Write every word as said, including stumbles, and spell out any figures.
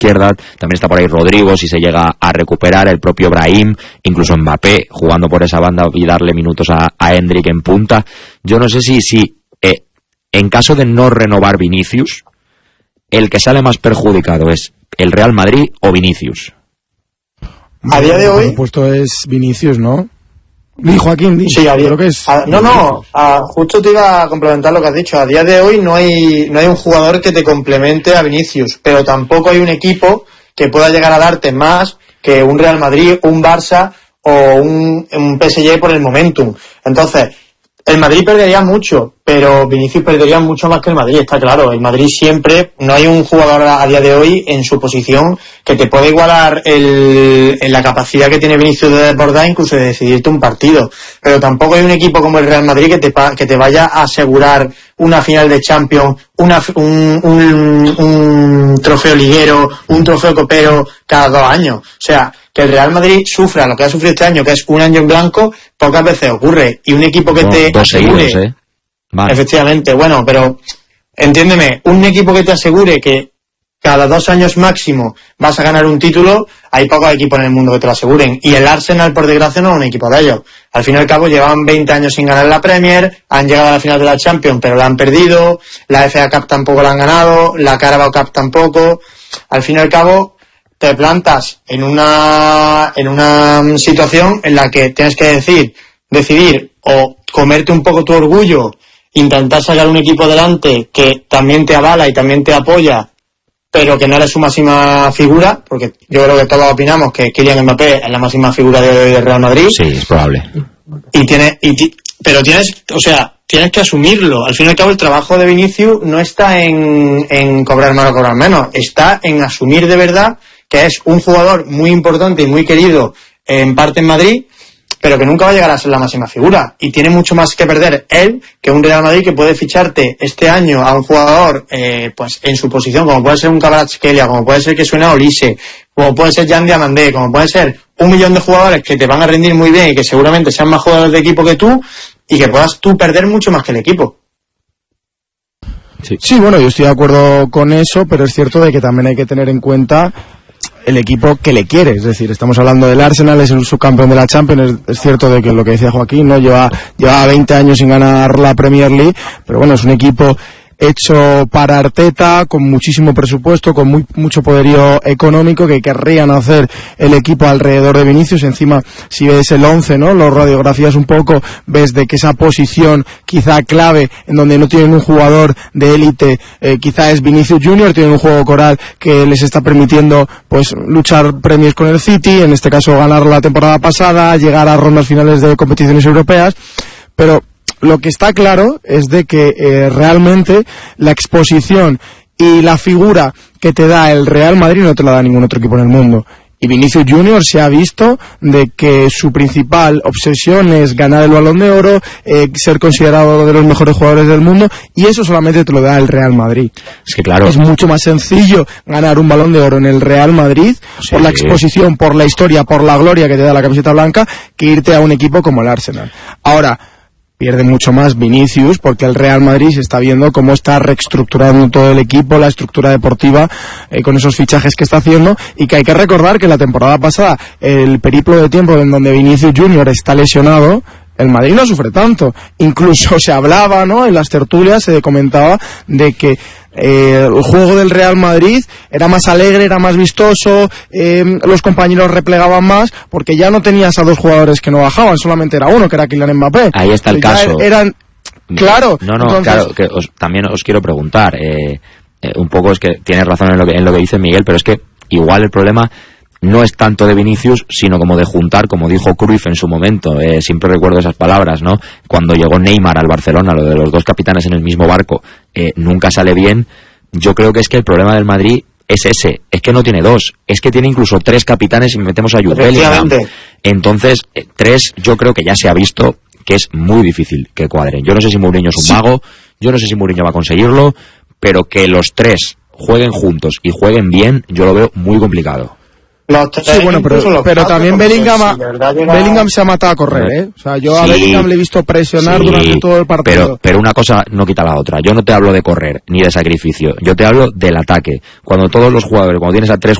izquierda, también está por ahí Rodrigo si se llega a recuperar, el propio Brahim, incluso Mbappé jugando por esa banda y darle minutos a, a Endrick en punta. Yo no sé si, si eh, en caso de no renovar Vinicius, el que sale más perjudicado es el Real Madrid o Vinicius. A día de hoy, por supuesto, es Vinicius, ¿no? Di, Joaquín, di. Sí, a día, creo que es. A, no, no, a, justo te iba a complementar lo que has dicho. A día de hoy no hay no hay un jugador que te complemente a Vinicius, pero tampoco hay un equipo que pueda llegar a darte más que un Real Madrid, un Barça o un, un P S G por el momentum. Entonces, el Madrid perdería mucho, pero Vinicius perdería mucho más que el Madrid, está claro. El Madrid siempre, no hay un jugador a día de hoy en su posición que te pueda igualar el, en la capacidad que tiene Vinicius de desbordar, incluso de decidirte un partido. Pero tampoco hay un equipo como el Real Madrid que te, que te vaya a asegurar una final de Champions, una, un, un, un trofeo liguero, un trofeo copero cada dos años. O sea, que el Real Madrid sufra lo que ha sufrido este año, que es un año en blanco, pocas veces ocurre. Y un equipo que no, te dos asegure... seguidos, ¿eh? Vale. Efectivamente, bueno, pero entiéndeme, un equipo que te asegure que cada dos años máximo vas a ganar un título, hay pocos equipos en el mundo que te lo aseguren. Y el Arsenal, por desgracia, no es un equipo de ellos. Al fin y al cabo, llevaban veinte años sin ganar la Premier, han llegado a la final de la Champions, pero la han perdido, la F A Cup tampoco la han ganado, la Carabao Cup tampoco. Al fin y al cabo, te plantas en una en una situación en la que tienes que decir, decidir o comerte un poco tu orgullo, intentar sacar un equipo adelante que también te avala y también te apoya, pero que no eres su máxima figura, porque yo creo que todos opinamos que Kylian Mbappé es la máxima figura de, de Real Madrid. Sí, es probable. Y tiene, y ti, pero tienes, o sea, tienes que asumirlo. Al fin y al cabo, el trabajo de Vinicius no está en, en cobrar más o cobrar menos, está en asumir de verdad que es un jugador muy importante y muy querido en parte en Madrid, pero que nunca va a llegar a ser la máxima figura. Y tiene mucho más que perder él que un Real Madrid que puede ficharte este año a un jugador eh, pues en su posición, como puede ser un Kvaratskhelia, como puede ser que suena Olise, como puede ser Jan Diamandé, como puede ser un millón de jugadores que te van a rendir muy bien y que seguramente sean más jugadores de equipo que tú, y que puedas tú perder mucho más que el equipo. Sí, sí, bueno, yo estoy de acuerdo con eso, pero es cierto de que también hay que tener en cuenta el equipo que le quiere. Es decir, estamos hablando del Arsenal, es el subcampeón de la Champions. Es, es cierto de que lo que decía Joaquín, no lleva lleva veinte años sin ganar la Premier League, pero bueno, es un equipo hecho para Arteta, con muchísimo presupuesto, con muy, mucho poderío económico, que querrían hacer el equipo alrededor de Vinicius. Encima, si ves el once, ¿no?, lo radiografías un poco, ves de que esa posición quizá clave, en donde no tienen un jugador de élite, eh, quizá es Vinicius Junior, tienen un juego coral que les está permitiendo pues luchar premios con el City, en este caso ganar la temporada pasada, llegar a rondas finales de competiciones europeas, pero lo que está claro es de que eh, realmente la exposición y la figura que te da el Real Madrid no te la da ningún otro equipo en el mundo. Y Vinicius Junior se ha visto de que su principal obsesión es ganar el Balón de Oro, eh, ser considerado uno de los mejores jugadores del mundo, y eso solamente te lo da el Real Madrid. Es que claro, es mucho más sencillo ganar un Balón de Oro en el Real Madrid, sí, por la exposición, por la historia, por la gloria que te da la camiseta blanca, que irte a un equipo como el Arsenal. Ahora, pierde mucho más Vinicius porque el Real Madrid se está viendo cómo está reestructurando todo el equipo, la estructura deportiva, eh, con esos fichajes que está haciendo, y que hay que recordar que la temporada pasada, el periplo de tiempo en donde Vinicius Junior está lesionado, el Madrid no sufre tanto. Incluso se hablaba, ¿no?, en las tertulias se comentaba de que eh, el juego del Real Madrid era más alegre, era más vistoso, eh, los compañeros replegaban más, porque ya no tenías a dos jugadores que no bajaban, solamente era uno, que era Kylian Mbappé. Ahí está el ya caso. Eran, claro. No, no, entonces... claro, que os, también os quiero preguntar, eh, eh, un poco es que tienes razón en lo que, en lo que dice Miguel, pero es que igual el problema no es tanto de Vinicius, sino como de juntar, como dijo Cruyff en su momento, eh, siempre recuerdo esas palabras, ¿no?, cuando llegó Neymar al Barcelona, lo de los dos capitanes en el mismo barco, eh, nunca sale bien. Yo creo que es que el problema del Madrid es ese, es que no tiene dos, es que tiene incluso tres capitanes y metemos a Jude Bellingham. Entonces, eh, tres yo creo que ya se ha visto que es muy difícil que cuadren. Yo no sé si Mourinho es un sí. mago, yo no sé si Mourinho va a conseguirlo, pero que los tres jueguen juntos y jueguen bien, yo lo veo muy complicado. Sí, bueno, pero, pero también Bellingham, ha, llega... Bellingham se ha matado a correr, ¿eh? O sea, yo sí, a Bellingham le he visto presionar sí, durante todo el partido. Pero, pero una cosa no quita la otra. Yo no te hablo de correr ni de sacrificio. Yo te hablo del ataque. Cuando todos los jugadores, cuando tienes a tres